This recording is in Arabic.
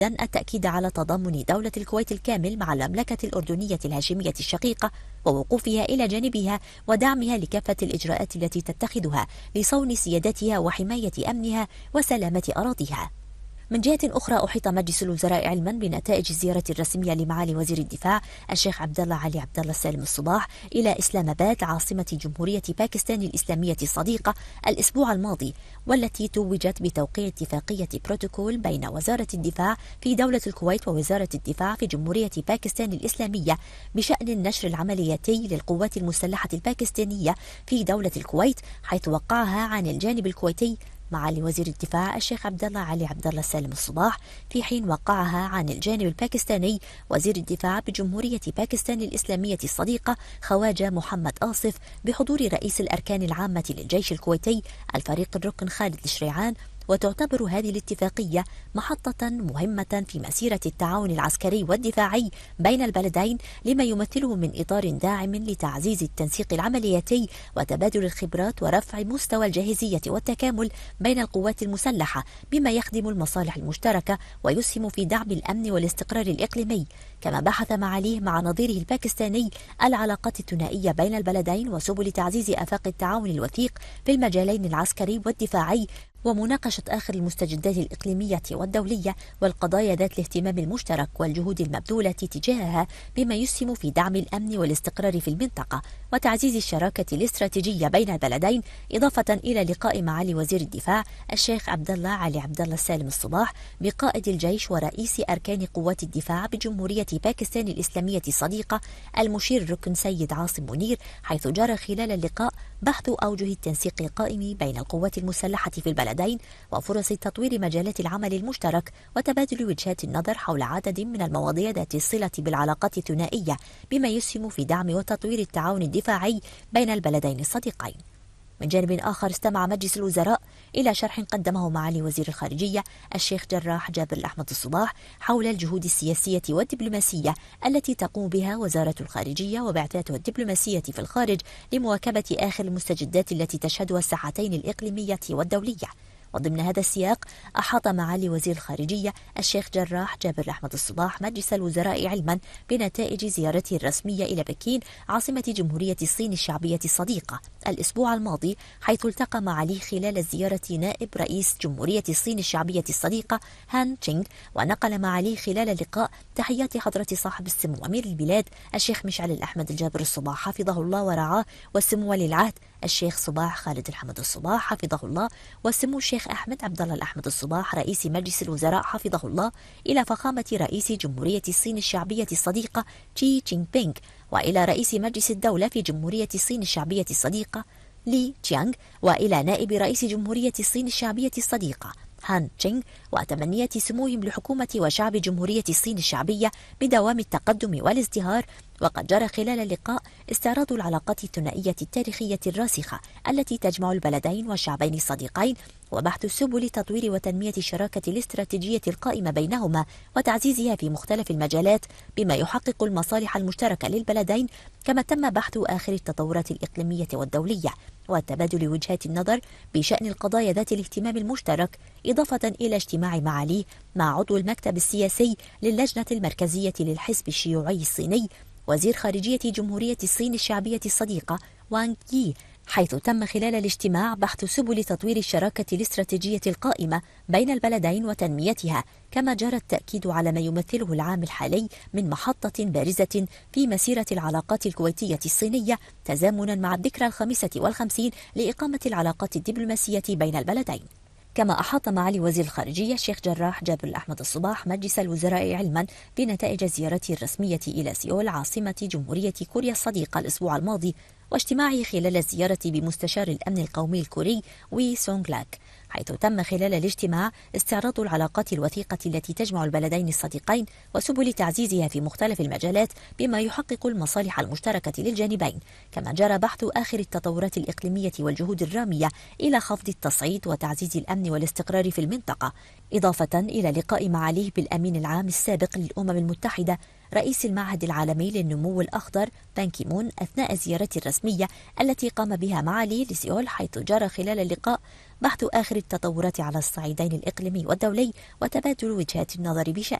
التأكيد على تضامن دولة الكويت الكامل مع المملكة الأردنية الهاشمية الشقيقة ووقوفها إلى جانبها ودعمها لكافة الإجراءات التي تتخذها لصون سيادتها وحماية أمنها وسلامة أراضيها. من جهة أخرى، أحيط مجلس الوزراء علما بنتائج الزيارة الرسمية لمعالي وزير الدفاع الشيخ عبدالله علي عبدالله سالم الصباح إلى إسلام آباد عاصمة جمهورية باكستان الإسلامية الصديقة الأسبوع الماضي، والتي توجت بتوقيع اتفاقية بروتوكول بين وزارة الدفاع في دولة الكويت ووزارة الدفاع في جمهورية باكستان الإسلامية بشأن النشر العملياتي للقوات المسلحة الباكستانية في دولة الكويت، حيث وقعها عن الجانب الكويتي معالي وزير الدفاع الشيخ عبدالله علي عبدالله سالم الصباح، في حين وقعها عن الجانب الباكستاني وزير الدفاع بجمهورية باكستان الإسلامية الصديقة خواجة محمد آصف بحضور رئيس الأركان العامة للجيش الكويتي الفريق الركن خالد الشريعان. وتعتبر هذه الاتفاقية محطة مهمة في مسيرة التعاون العسكري والدفاعي بين البلدين، لما يمثله من إطار داعم لتعزيز التنسيق العملياتي وتبادل الخبرات ورفع مستوى الجاهزية والتكامل بين القوات المسلحة، بما يخدم المصالح المشتركة ويسهم في دعم الأمن والاستقرار الإقليمي. كما بحث معاليه مع نظيره الباكستاني العلاقات الثنائية بين البلدين وسبل تعزيز آفاق التعاون الوثيق في المجالين العسكري والدفاعي، ومناقشة آخر المستجدات الإقليمية والدولية والقضايا ذات الاهتمام المشترك والجهود المبذولة تجاهها، بما يسهم في دعم الأمن والاستقرار في المنطقة وتعزيز الشراكة الاستراتيجية بين البلدين، إضافة إلى لقاء معالي وزير الدفاع الشيخ عبدالله علي عبدالله سالم الصباح بقائد الجيش ورئيس أركان قوات الدفاع بجمهورية باكستان الإسلامية الصديقة المشير الركن سيد عاصم منير، حيث جرى خلال اللقاء بحث أوجه التنسيق القائم بين القوات المسلحة في البلدين وفرص تطوير مجالات العمل المشترك وتبادل وجهات النظر حول عدد من المواضيع ذات الصلة بالعلاقات الثنائية، بما يسهم في دعم وتطوير التعاون الدفاعي بين البلدين الصديقين. من جانب آخر، استمع مجلس الوزراء إلى شرح قدمه معالي وزير الخارجية الشيخ جراح جابر الأحمد الصباح حول الجهود السياسية والدبلوماسية التي تقوم بها وزارة الخارجية وبعثاتها الدبلوماسية في الخارج لمواكبة آخر المستجدات التي تشهدها الساحتين الإقليمية والدولية. وضمن هذا السياق، أحاط معالي وزير الخارجية الشيخ جراح جابر أحمد الصباح مجلس الوزراء علما بنتائج زيارته الرسمية إلى بكين عاصمة جمهورية الصين الشعبية الصديقة الأسبوع الماضي، حيث التقى معاليه خلال الزيارة نائب رئيس جمهورية الصين الشعبية الصديقة هان تشينغ، ونقل معاليه خلال اللقاء تحيات حضرة صاحب السمو أمير البلاد الشيخ مشعل الأحمد الجابر الصباح حفظه الله ورعاه، والسمو ولي العهد الشيخ صباح خالد الحمد الصباح حفظه الله، والسمو الشيخ أحمد عبد الله الأحمد الصباح رئيس مجلس الوزراء حفظه الله، إلى فخامة رئيس جمهورية الصين الشعبية الصديقة شي جين بينغ، وإلى رئيس مجلس الدولة في جمهورية الصين الشعبية الصديقة لي تشيانغ، وإلى نائب رئيس جمهورية الصين الشعبية الصديقة هان تشينغ، وتمنيات سموهم لحكومة وشعب جمهورية الصين الشعبية بدوام التقدم والازدهار. وقد جرى خلال اللقاء استعراض العلاقات الثنائية التاريخية الراسخة التي تجمع البلدين والشعبين الصديقين، وبحث سبل تطوير وتنمية الشراكة الاستراتيجية القائمة بينهما وتعزيزها في مختلف المجالات بما يحقق المصالح المشتركة للبلدين. كما تم بحث آخر التطورات الإقليمية والدولية وتبادل وجهات النظر بشأن القضايا ذات الاهتمام المشترك، إضافة إلى اجتماع معاليه مع عضو المكتب السياسي للجنة المركزية للحزب الشيوعي الصيني وزير خارجية جمهورية الصين الشعبية الصديقة وانغ يي، حيث تم خلال الاجتماع بحث سبل تطوير الشراكة الاستراتيجية القائمة بين البلدين وتنميتها. كما جرى التأكيد على ما يمثله العام الحالي من محطة بارزة في مسيرة العلاقات الكويتية الصينية، تزامنا مع الذكرى 55 لإقامة العلاقات الدبلوماسية بين البلدين. كما أحاط معالي وزير الخارجية الشيخ جراح جابر الأحمد الصباح مجلس الوزراء علما بنتائج زيارته الرسمية إلى سيول عاصمة جمهورية كوريا الصديقة الأسبوع الماضي، واجتماعه خلال الزيارة بمستشار الأمن القومي الكوري وي سونغ لاك، حيث تم خلال الاجتماع استعراض العلاقات الوثيقة التي تجمع البلدين الصديقين وسبل تعزيزها في مختلف المجالات بما يحقق المصالح المشتركة للجانبين. كما جرى بحث آخر التطورات الإقليمية والجهود الرامية إلى خفض التصعيد وتعزيز الأمن والاستقرار في المنطقة، إضافة إلى لقاء معاليه بالأمين العام السابق للأمم المتحدة رئيس المعهد العالمي للنمو الأخضر بان كي مون أثناء زيارته الرسمية التي قام بها معاليه لسيول، حيث جرى خلال اللقاء بحث آخر التطورات على الصعيدين الإقليمي والدولي وتبادل وجهات النظر بشأن